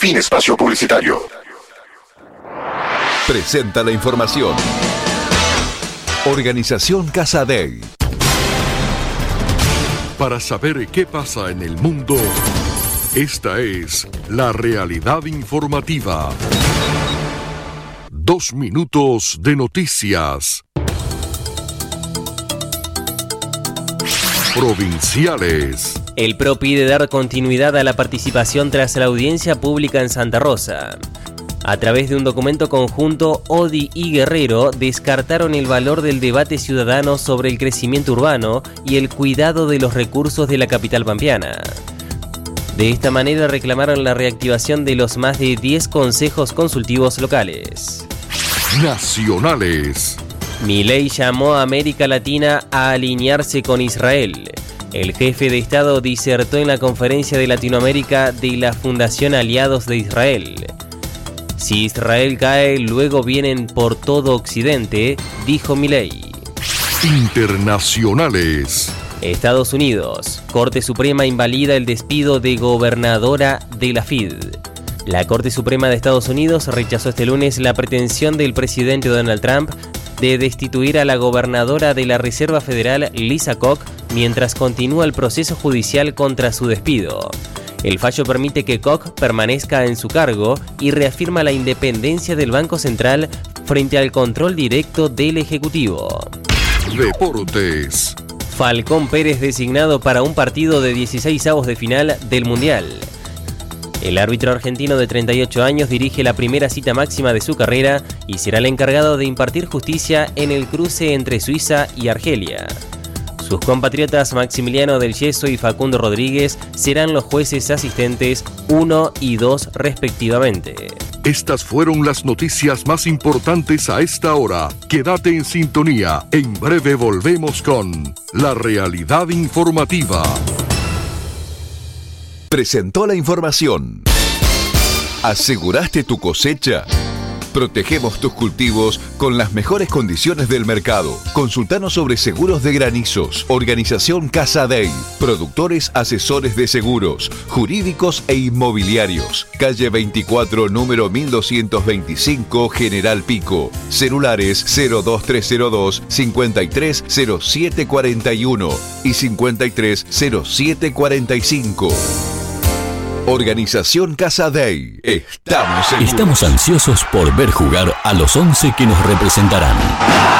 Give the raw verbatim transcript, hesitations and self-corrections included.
Fin espacio publicitario. Presenta la información. Organización Casadei. Para saber qué pasa en el mundo, esta es la realidad informativa. Dos minutos de noticias. Provinciales. El P R O pide dar continuidad a la participación tras la audiencia pública en Santa Rosa. A través de un documento conjunto, Odi y Guerrero descartaron el valor del debate ciudadano sobre el crecimiento urbano y el cuidado de los recursos de la capital pampeana. De esta manera reclamaron la reactivación de los más de diez consejos consultivos locales. Nacionales. Milei llamó a América Latina a alinearse con Israel. El jefe de Estado disertó en la conferencia de Latinoamérica de la Fundación Aliados de Israel. Si Israel cae, luego vienen por todo Occidente, dijo Milei. Internacionales. Estados Unidos. Corte Suprema invalida el despido de gobernadora de la F I D. La Corte Suprema de Estados Unidos rechazó este lunes la pretensión del presidente Donald Trump de destituir a la gobernadora de la Reserva Federal, Lisa Koch, mientras continúa el proceso judicial contra su despido. El fallo permite que Koch permanezca en su cargo y reafirma la independencia del Banco Central frente al control directo del Ejecutivo. Deportes. Falcón Pérez designado para un partido de dieciseisavos de final del Mundial. El árbitro argentino de treinta y ocho años dirige la primera cita máxima de su carrera y será el encargado de impartir justicia en el cruce entre Suiza y Argelia. Sus compatriotas Maximiliano del Yeso y Facundo Rodríguez serán los jueces asistentes uno y dos respectivamente. Estas fueron las noticias más importantes a esta hora. Quédate en sintonía. En breve volvemos con La Realidad Informativa. Presentó la información. ¿Aseguraste tu cosecha? Protegemos tus cultivos con las mejores condiciones del mercado. Consultanos sobre seguros de granizos. Organización Casadei. Productores asesores de seguros, jurídicos e inmobiliarios. Calle veinticuatro, número mil doscientos veinticinco, General Pico. Celulares cero dos tres cero dos, cincuenta y tres cero siete cuarenta y uno y cincuenta y tres cero siete cuarenta y cinco. Organización Casadei. Estamos seguros. Estamos ansiosos por ver jugar a los once que nos representarán.